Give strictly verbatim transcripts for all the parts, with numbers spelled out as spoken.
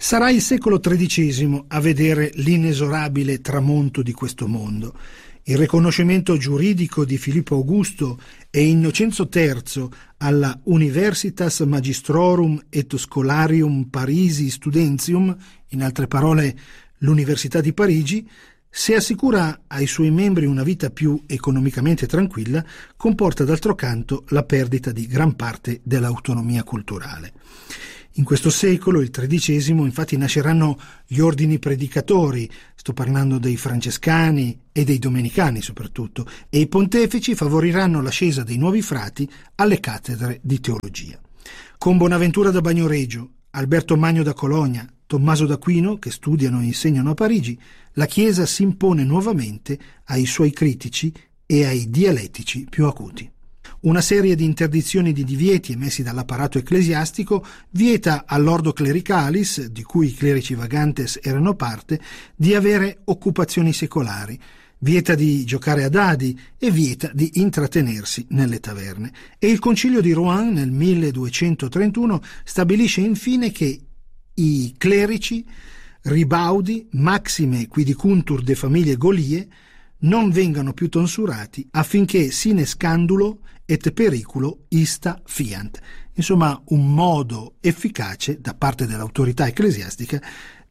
Sarà il secolo tredicesimo a vedere l'inesorabile tramonto di questo mondo. Il riconoscimento giuridico di Filippo Augusto e Innocenzo terzo alla Universitas Magistrorum et Scholarium Parisi Studentium, in altre parole l'Università di Parigi, se assicura ai suoi membri una vita più economicamente tranquilla, comporta d'altro canto la perdita di gran parte dell'autonomia culturale. In questo secolo, il tredicesimo, infatti nasceranno gli ordini predicatori, sto parlando dei francescani e dei domenicani soprattutto, e i pontefici favoriranno l'ascesa dei nuovi frati alle cattedre di teologia. Con Bonaventura da Bagnoregio, Alberto Magno da Cologna, Tommaso d'Aquino, che studiano e insegnano a Parigi, la Chiesa si impone nuovamente ai suoi critici e ai dialettici più acuti. Una serie di interdizioni di divieti emessi dall'apparato ecclesiastico vieta all'ordo clericalis, di cui i clerici vagantes erano parte, di avere occupazioni secolari, vieta di giocare a dadi e vieta di intrattenersi nelle taverne. E il Concilio di Rouen nel milleduecentotrentuno stabilisce infine che i clerici, ribaudi, maxime quidicuntur de famiglie Golie, non vengano più tonsurati affinché sine scandulo et periculo ista fiant. Insomma, un modo efficace da parte dell'autorità ecclesiastica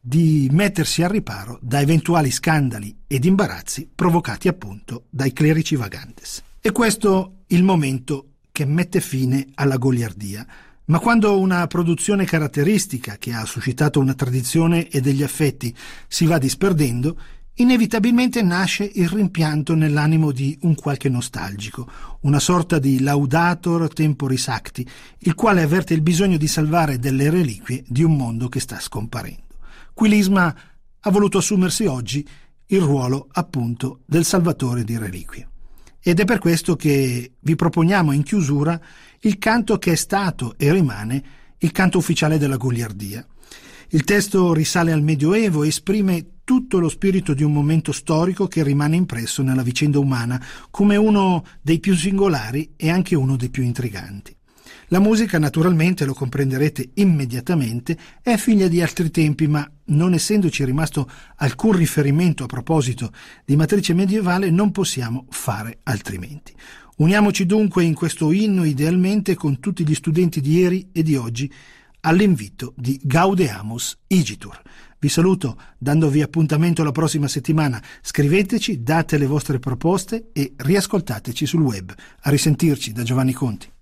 di mettersi al riparo da eventuali scandali ed imbarazzi provocati appunto dai clerici vagantes. E questo il momento che mette fine alla goliardia. Ma quando una produzione caratteristica che ha suscitato una tradizione e degli affetti si va disperdendo, inevitabilmente nasce il rimpianto nell'animo di un qualche nostalgico, una sorta di laudator temporis acti, il quale avverte il bisogno di salvare delle reliquie di un mondo che sta scomparendo. Qui l'Isma ha voluto assumersi oggi il ruolo appunto del salvatore di reliquie. Ed è per questo che vi proponiamo in chiusura il canto che è stato e rimane il canto ufficiale della goliardia. Il testo risale al Medioevo e esprime tutto lo spirito di un momento storico che rimane impresso nella vicenda umana come uno dei più singolari e anche uno dei più intriganti. La musica, naturalmente, lo comprenderete immediatamente, è figlia di altri tempi, ma non essendoci rimasto alcun riferimento a proposito di matrice medievale, non possiamo fare altrimenti. Uniamoci dunque in questo inno idealmente con tutti gli studenti di ieri e di oggi all'invito di Gaudeamus Igitur. Vi saluto dandovi appuntamento la prossima settimana. Scriveteci, date le vostre proposte e riascoltateci sul web. A risentirci da Giovanni Conti.